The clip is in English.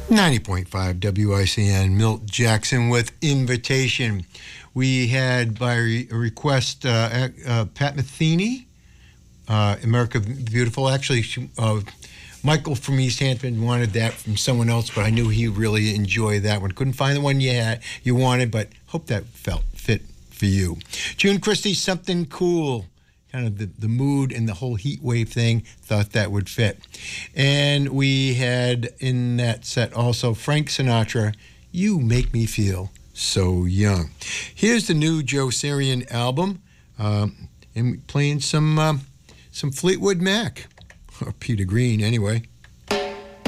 90.5 WICN, Milt Jackson with Invitation. We had, by request, Pat Metheny, America Beautiful. Actually, Michael from East Hampton wanted that from someone else, but I knew he really enjoyed that one. Couldn't find the one you wanted, but hope that fit for you. June Christie, Something Cool. Kind of the mood and the whole heat wave thing, thought that would fit. And we had in that set also Frank Sinatra, You Make Me Feel So Young. Here's the new Joe Sarian album, and playing some Fleetwood Mac, or Peter Green anyway.